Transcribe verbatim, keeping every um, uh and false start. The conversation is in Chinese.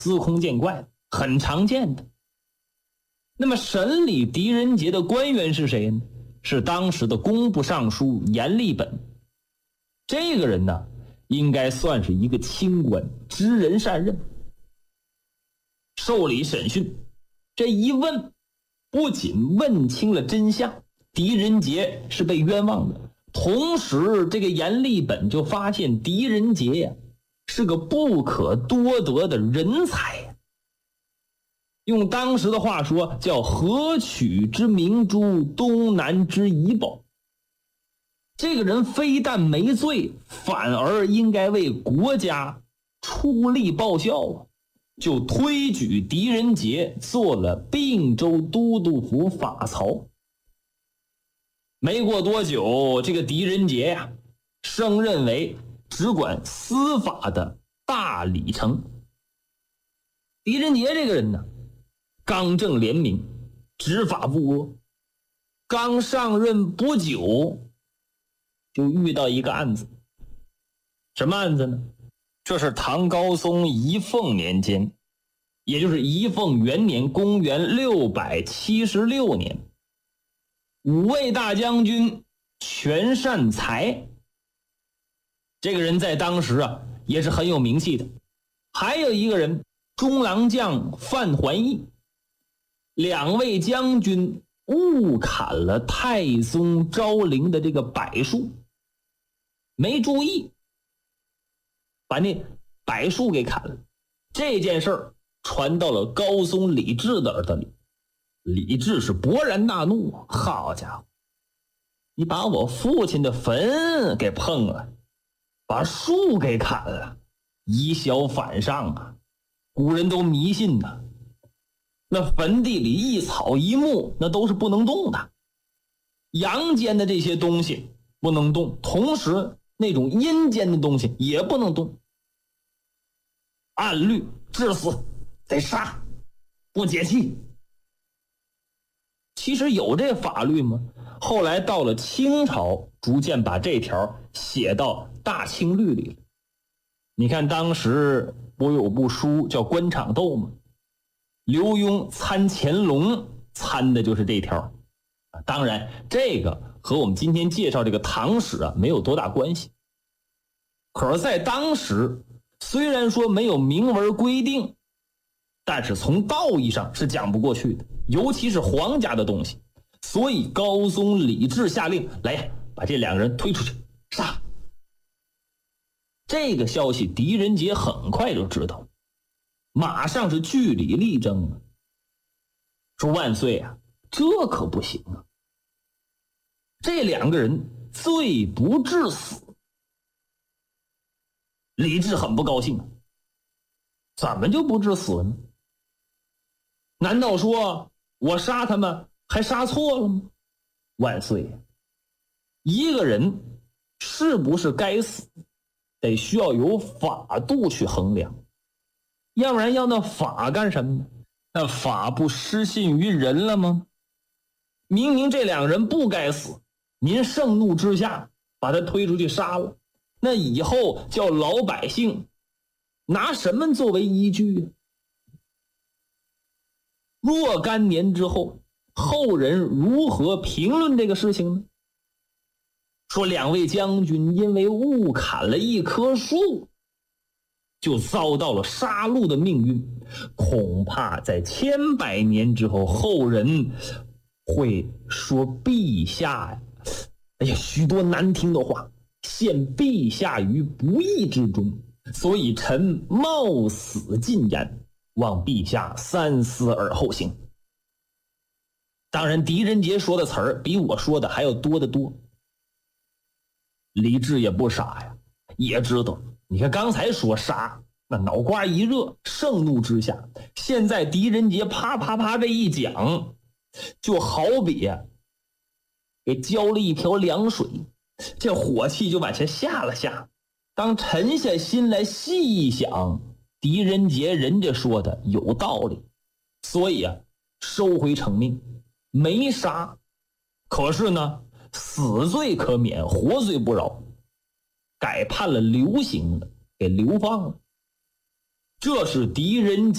司空见惯，很常见的。那么审理狄仁杰的官员是谁呢？是当时的工部尚书阎立本。这个人呢，应该算是一个清官，知人善任。受理审讯，这一问，不仅问清了真相，狄仁杰是被冤枉的，同时这个阎立本就发现狄仁杰呀是个不可多得的人才呀。用当时的话说，叫河曲之明珠，东南之怡宝。这个人非但没罪，反而应该为国家出力报效啊！就推举狄仁杰做了并州都督府法曹。没过多久，这个狄仁杰呀、啊，升任为只管司法的大理丞。狄仁杰这个人呢，刚正廉明，执法不阿。刚上任不久，就遇到一个案子。什么案子呢？这是唐高宗仪凤年间，也就是仪凤元年，公元六百七十六年，五位大将军全善才，这个人在当时啊也是很有名气的。还有一个人中郎将范桓义，两位将军误砍了太宗昭陵的这个柏树，没注意把那柏树给砍了。这件事儿传到了高宗李治的耳朵里，李治是勃然大怒，好家伙，你把我父亲的坟给碰了，把树给砍了，以小反上啊！古人都迷信呐、啊，那坟地里一草一木那都是不能动的，阳间的这些东西不能动，同时那种阴间的东西也不能动。按律致死，得杀，不解气。其实有这法律吗？后来到了清朝，逐渐把这条写到大清律里了。你看当时不有部书叫《官场斗》吗？刘墉参乾隆参的就是这条。当然这个和我们今天介绍这个唐史啊没有多大关系。可是在当时，虽然说没有明文规定，但是从道义上是讲不过去的，尤其是皇家的东西。所以高宗李治下令，来呀，把这两个人推出去杀。这个消息狄仁杰很快就知道，马上是据理力争啊，说万岁啊，这可不行啊，这两个人罪不至死。李治很不高兴，怎么就不致死呢？难道说我杀他们还杀错了吗？万岁，一个人是不是该死，得需要有法度去衡量，要不然要那法干什么呢？那法不失信于人了吗？明明这两个人不该死，您盛怒之下把他推出去杀了，那以后叫老百姓拿什么作为依据啊？若干年之后，后人如何评论这个事情呢？说两位将军因为误砍了一棵树，就遭到了杀戮的命运。恐怕在千百年之后，后人会说陛下呀，哎呀，许多难听的话，陷陛下于不义之中，所以臣冒死进言，望陛下三思而后行。当然狄仁杰说的词儿比我说的还要多得多。李治也不傻呀，也知道，你看刚才说杀，那脑瓜一热，盛怒之下，现在狄仁杰啪啪啪这一讲，就好比呀给浇了一瓢凉水，这火气就往前下了下。当沉下心来细一想，狄仁杰人家说的有道理，所以啊收回成命，没杀。可是呢，死罪可免，活罪不饶，改判了流刑了，给流放了。这是狄仁杰